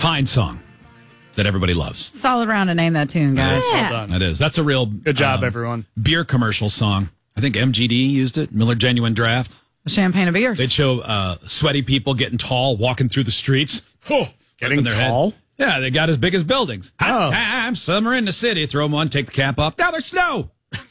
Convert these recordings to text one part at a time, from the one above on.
Fine song that everybody loves. Solid round to name that tune, guys. Yeah. Well done. That is. That's a real Good job, everyone. beer commercial song. I think MGD used it, Miller Genuine Draft. The champagne of beers. They'd show sweaty people getting tall, walking through the streets. Oh, Getting their tall? Head. Yeah, they got as big as buildings. Hot time, summer in the city. Throw them on, take the cap off. Now there's snow.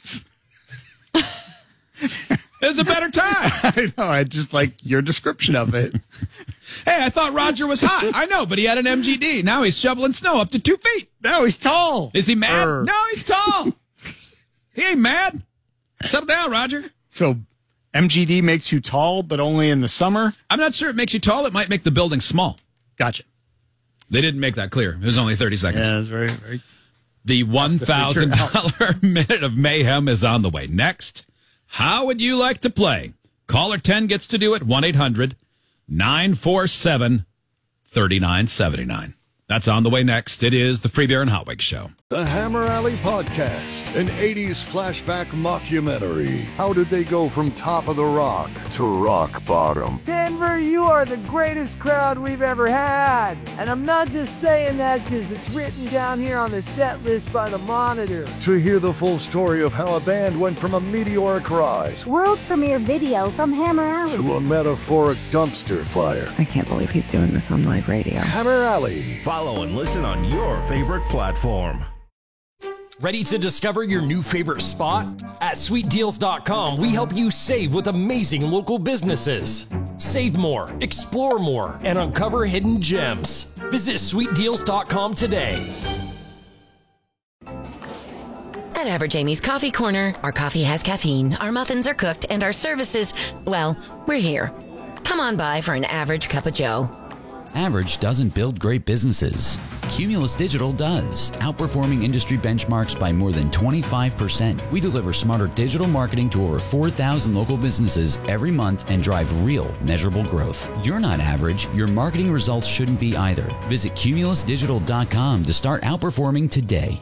It's a better time. I know. I just like your description of it. Hey, I thought Roger was hot. I know, but he had an MGD. Now he's shoveling snow up to 2 feet. No, he's tall. Is he mad? No, he's tall. He ain't mad. Settle down, Roger. So MGD makes you tall, but only in the summer? I'm not sure it makes you tall. It might make the building small. Gotcha. They didn't make that clear. It was only 30 seconds. Yeah, it's very, very... The $1,000 Minute of Mayhem is on the way. Next, how would you like to play? Caller 10 gets to do it. 1-800-947-3979. That's on the way next. It is the Free Beer and Hot Wings Show. The Hammer Alley Podcast, an 80s flashback mockumentary. How did they go from top of the rock to rock bottom? Denver, you are the greatest crowd we've ever had. And I'm not just saying that because it's written down here on the set list by the Monitor. To hear the full story of how a band went from a meteoric rise World premiere video from Hammer Alley. to a metaphoric dumpster fire. I can't believe he's doing this on live radio. Hammer Alley. Follow and listen on your favorite platform. Ready to discover your new favorite spot? At sweetdeals.com, we help you save with amazing local businesses. Save more, explore more, and uncover hidden gems. Visit sweetdeals.com today. At Average Amy's Coffee Corner, our coffee has caffeine, our muffins are cooked, and our services, well, we're here. Come on by for an average cup of joe. Average doesn't build great businesses. Cumulus Digital does, outperforming industry benchmarks by more than 25%. We deliver smarter digital marketing to over 4,000 local businesses every month and drive real, measurable growth. You're not average. Your marketing results shouldn't be either. Visit cumulusdigital.com to start outperforming today.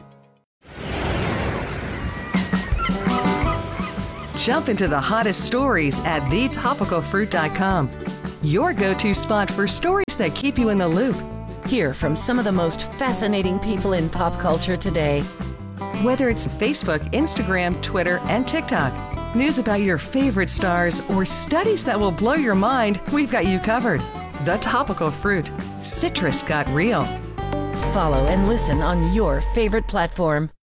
Jump into the hottest stories at thetopicalfruit.com. Your go-to spot for stories that keep you in the loop. Hear from some of the most fascinating people in pop culture today. Whether it's Facebook, Instagram, Twitter, and TikTok, news about your favorite stars, or studies that will blow your mind, we've got you covered. The Topical Fruit. Citrus got real. Follow and listen on your favorite platform.